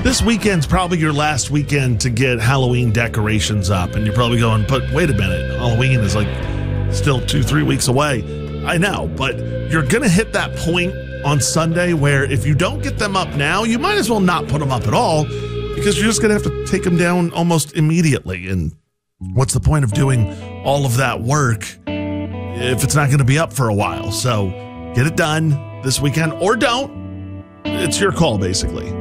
This weekend's probably your last weekend to get Halloween decorations up. And you're probably going, but wait a minute. Halloween is like still 2-3 weeks away. I know, but you're going to hit that point on Sunday where if you don't get them up now, you might as well not put them up at all because you're just going to have to take them down almost immediately. And what's the point of doing all of that work if it's not going to be up for a while? So get it done this weekend or don't. It's your call, basically.